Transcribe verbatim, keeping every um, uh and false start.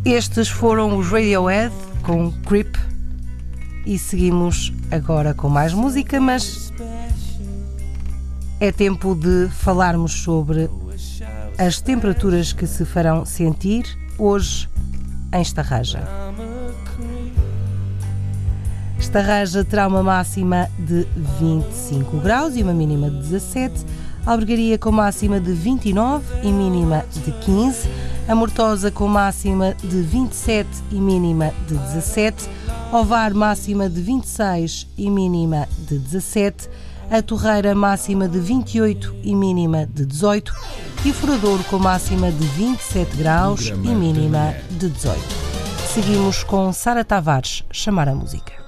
Estes foram os Radiohead com Creep e seguimos agora com mais música, mas é tempo de falarmos sobre as temperaturas que se farão sentir hoje em Estarraja. Estarraja terá uma máxima de vinte e cinco graus e uma mínima de dezassete, Albergaria com máxima de vinte e nove e mínima de quinze, a Mortosa com máxima de vinte e sete e mínima de dezassete, Ovar máxima de vinte e seis e mínima de dezassete, a Torreira máxima de vinte e oito e mínima de dezoito e o Furadouro com máxima de vinte e sete graus e mínima de dezoito. Seguimos com Sara Tavares, Chamar a Música.